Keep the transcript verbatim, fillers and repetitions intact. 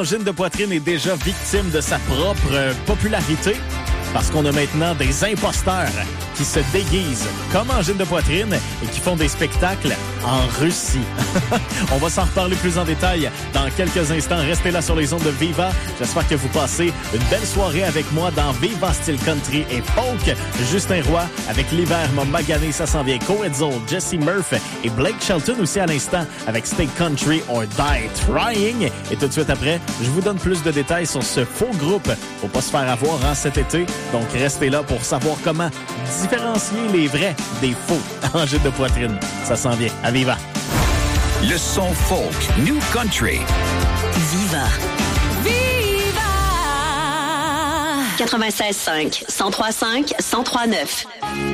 Angine de poitrine est déjà victime de sa propre euh, popularité parce qu'on a maintenant des imposteurs qui se déguisent comme Angine de poitrine et qui font des spectacles en Russie. On va s'en reparler plus en détail dans quelques instants. Restez là sur les ondes de Viva. J'espère que vous passez une belle soirée avec moi dans Viva Style Country et Folk. Justin Roy avec L'hiver m'a magané, ça s'en vient. Coetzal, Jesse Murph et Blake Shelton aussi à l'instant avec Stay Country or Die Trying. Et tout de suite après, je vous donne plus de détails sur ce faux groupe. Faut pas se faire avoir hein, cet été. Donc restez là pour savoir comment différencier les vrais des faux. Angine de poitrine, ça s'en vient. À Viva. Le son folk, New Country. Viva. Viva! quatre-vingt-seize cinq, cent trois cinq, cent trois neuf.